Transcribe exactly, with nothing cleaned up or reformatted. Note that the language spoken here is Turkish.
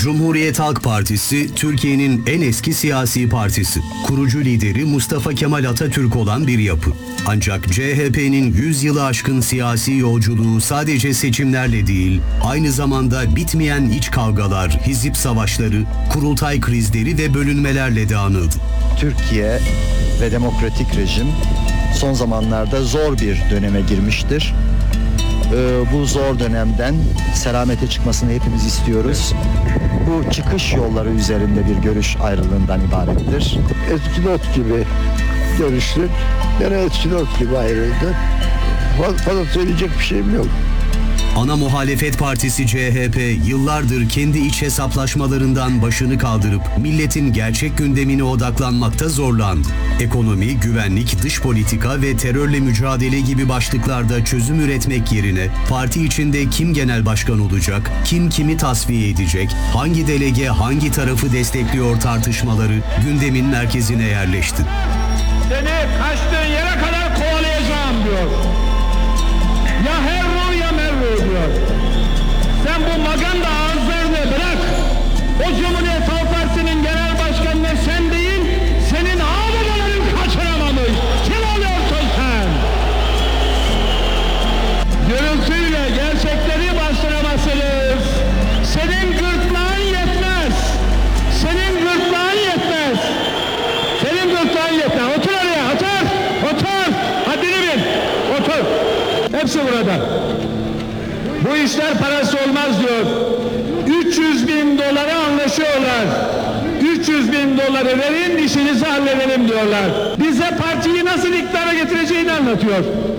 Cumhuriyet Halk Partisi, Türkiye'nin en eski siyasi partisi. Kurucu lideri Mustafa Kemal Atatürk olan bir yapı. Ancak C H P'nin yüz yılı aşkın siyasi yolculuğu sadece seçimlerle değil, aynı zamanda bitmeyen iç kavgalar, hizip savaşları, kurultay krizleri ve bölünmelerle de anıldı. Türkiye ve demokratik rejim son zamanlarda zor bir döneme girmiştir. Ee, bu zor dönemden selamete çıkmasını hepimiz istiyoruz. Bu çıkış yolları üzerinde bir görüş ayrılığından ibarettir. Eskilot gibi görüştük. Gene eskilot gibi ayrıldı. Fazla söyleyecek bir şeyim yok. Ana muhalefet partisi C H P yıllardır kendi iç hesaplaşmalarından başını kaldırıp milletin gerçek gündemine odaklanmakta zorlandı. Ekonomi, güvenlik, dış politika ve terörle mücadele gibi başlıklarda çözüm üretmek yerine parti içinde kim genel başkan olacak, kim kimi tasfiye edecek, hangi delege hangi tarafı destekliyor tartışmaları gündemin merkezine yerleşti. Seni kaçtığın yere kadar kovalayacağım diyor. Ya her diyor. Sen bu maganda ağızlarını bırak. O Cumhuriyet Halk Partisi'nin genel başkanını sen değil, senin ağababaların kaçıramamış. Kim oluyorsun sen? Gürültüyle gerçekleri bastıramazsınız. Senin gırtlağın yetmez. Senin gırtlağın yetmez. Senin gırtlağın yetmez. Otur oraya, otur. Otur. Haddini bil. Otur. Hepsi burada. Bu işler parası olmaz diyor. üç yüz bin dolara anlaşıyorlar. üç yüz bin doları verin, işinizi halledelim diyorlar. Bize partiyi nasıl iktidara getireceğini anlatıyor.